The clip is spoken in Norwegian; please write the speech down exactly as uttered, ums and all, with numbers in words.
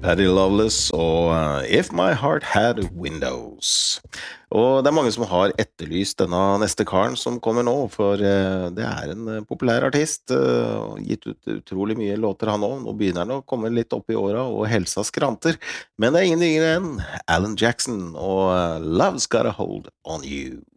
Paddy Loveless og uh, If My Heart Had Windows. Og det er mange som har etterlyst denne neste karen som kommer nå, for uh, det er en uh, populær artist, uh, og gitt ut utrolig mye låter han også. Nå begynner han å komme litt opp i åra, og helsa skranter. Men det er ingen yngre enn Alan Jackson, og uh, Love's Got a Hold on You.